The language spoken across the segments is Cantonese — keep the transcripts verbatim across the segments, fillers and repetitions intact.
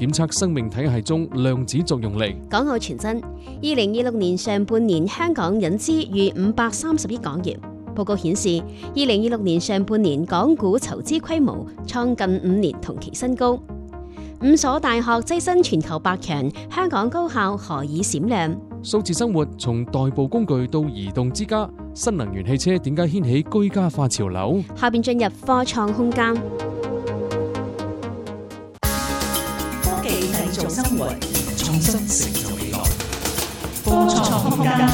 檢測生命體系中量子作用力。 港澳傳真，二零二六年上半年香港引資逾五百三十億港元。報告顯示，二零二六年上半年港股籌資規模創近五年同期新高。五所大學躋身全球百強，香港高校何以閃亮？ 數字生活從代步工具到移動之家，新能源汽車點解掀起居家化潮流？ 下邊進入科創空間。 科技製造生活，創新成就未來。科創空間。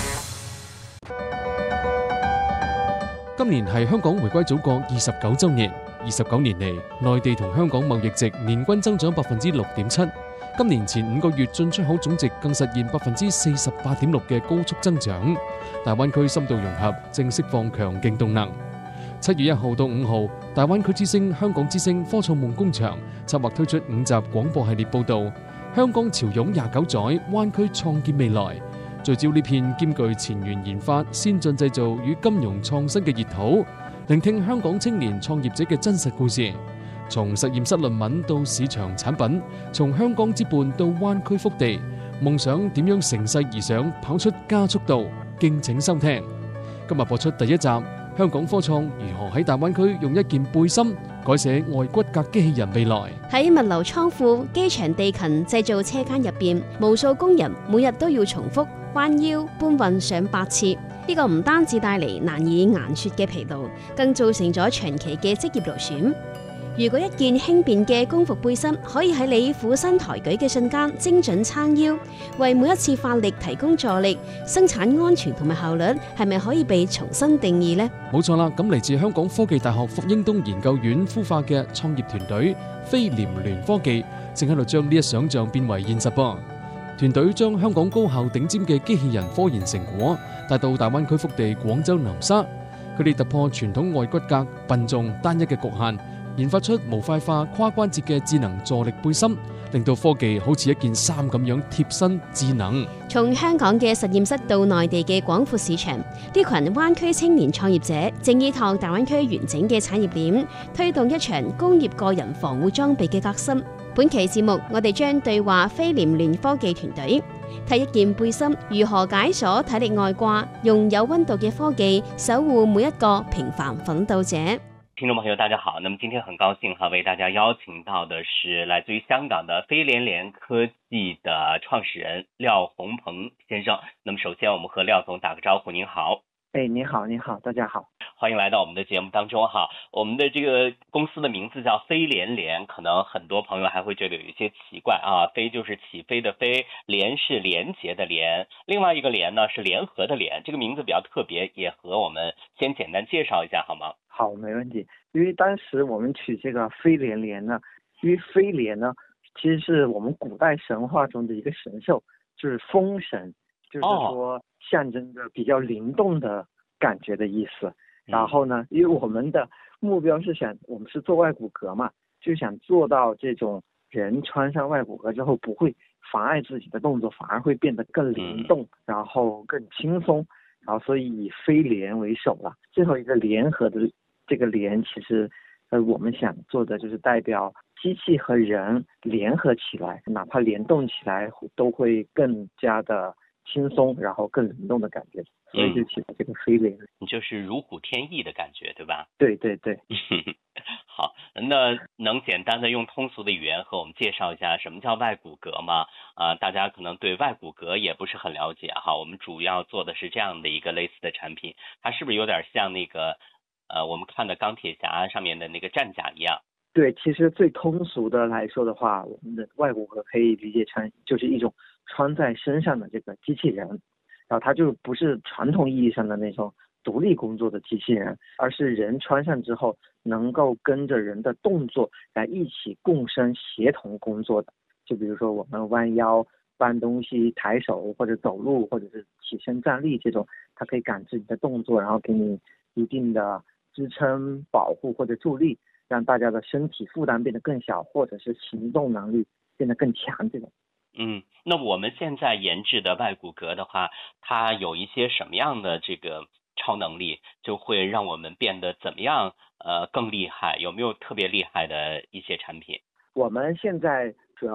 今年係香港回歸祖國二十九週年。二十九年嚟，內地同香港貿易值年均增長百分之六點七。今年前五個月進出口總值更實現百分之四十八點六嘅高速增長。大灣區深度融合正釋放強勁動能。七月一號到五號，大灣區之聲、香港之聲科創夢工場策劃推出五集廣播系列報導《香港潮湧廿九載，灣區創建未來》，聚焦呢片兼具前沿研發、先進製造與金融創新嘅熱土。聆聽香港青年創業者嘅真實故事，從實驗室論文到市場產品，從香港之伴到灣區腹地，夢想點樣乘勢而上，跑出加速度？敬請收聽。今日播出第一集，香港科創如何喺大灣區用一件背心改寫外骨骼機器人未來？ 喺物流倉庫、機場地勤製造車間入邊，無數工人每日都要重複彎腰搬運上百次。呢個唔單止帶嚟難以言說嘅疲勞，更造成咗長期嘅職業勞損。如果一件輕便嘅工服背心可以喺你俯身抬舉嘅瞬間精準撐腰，為每一次發力提供助力，生產安全同埋效率係咪可以被重新定義呢？ 冇錯啦，咁嚟自香港科技大學霍英東研究院孵化嘅創業團隊飛廉聯科技，正喺度將呢一想像變為現實噃。團隊將香港高效頂尖嘅機器人科研成果帶到大灣區腹地廣州南沙，佢哋突破傳統外骨骼笨重單一嘅局限，研發出模塊化跨關節嘅智能助力背心，令到科技好似一件衫咁樣貼身智能。 從香港嘅實驗室到內地嘅廣闊市場，呢群灣區青年創業者正依託大灣區完整嘅產業鏈，推動一場工業個人防護裝備嘅革新。本期節目，我哋將對話飛廉聯科技團隊，睇一件背心如何解鎖體力外掛，用有溫度嘅科技守護每一個平凡奮鬥者。 聽眾朋友大家好，那麼今天很高興哈，為大家邀請到的是來自於香港的飛廉聯科技的創始人廖宏鵬先生。那麼首先我們和廖總打個招呼，您好。 哎，你好，你好，大家好， 歡迎來到我們的節目當中哈。我們的這個公司的名字叫飛廉聯，可能很多朋友還會覺得有一些奇怪啊。飛就是起飛的飛，聯是連結的聯，另外一個聯呢是聯合的聯，這個名字比較特別，也和我們先簡單介紹一下好嗎？ 好，沒問題。因為當時我們取這個飛廉聯呢，因為飛廉呢其實是我們古代神話中的一個神獸，就是風神，就是說象徵着比較靈動的感覺的意思。然後呢，因為我們的目標是想，我們是做外骨骼嘛，就想做到這種人穿上外骨骼之後不會妨礙自己的動作，反而會變得更靈動，然後更輕鬆。然後所以以飛廉為首了。最後一個聯合的這個聯，其實呃我們想做的就是代表機器和人聯合起來，哪怕聯動起來都會更加的輕鬆，然後更靈動的感覺，所以就起了這個飛廉。 你就是如虎添翼的感覺，對吧？ 對對對。 好，那能簡單的用通俗的語言和我們介紹一下什麼叫外骨骼嗎？啊、呃，大家可能對外骨骼也不是很了解哈。我們主要做的是這樣的一個類似的產品，它是不是有點像那個呃我們看的鋼鐵俠上面的那個戰甲一樣？ 對，其實最通俗的來說的話，我們的外骨骼可以理解成就是一種穿在身上的這個機器人，然後它就不是傳統意義上的那種獨立工作的機器人，而是人穿上之後能夠跟着人的動作來一起共生協同工作的。就比如說我們彎腰搬東西、抬手或者走路或者是起身站立這種，它可以感知你的動作，然後給你一定的支撐、保護或者助力，讓大家的身體負擔變得更小，或者是行動能力變得更強這種。 嗯，那我們現在研製的外骨骼的話，它有一些什麼樣的這個超能力，就會讓我們變得怎麼樣呃更厲害？有沒有特別厲害的一些產品？ 我們現在